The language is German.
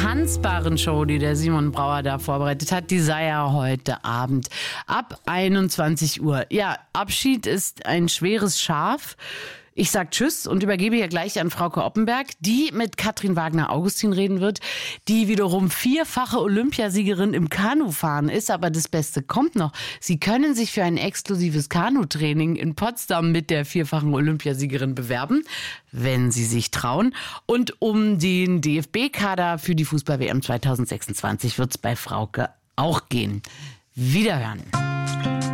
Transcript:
tanzbaren Show, die der Simon Brauer da vorbereitet hat, die sei ja heute Abend ab 21 Uhr. Ja, Abschied ist ein schweres Schaf. Ich sag Tschüss und übergebe hier gleich an Frauke Oppenberg, die mit Katrin Wagner-Augustin reden wird, die wiederum 4-fache Olympiasiegerin im Kanufahren ist. Aber das Beste kommt noch. Sie können sich für ein exklusives Kanutraining in Potsdam mit der 4-fachen Olympiasiegerin bewerben, wenn Sie sich trauen. Und um den DFB-Kader für die Fußball-WM 2026 wird es bei Frauke auch gehen. Wiederhören.